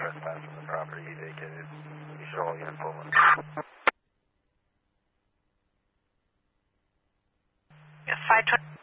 trespassing the property. He vacated. You should all unit pull in. Yes, 520.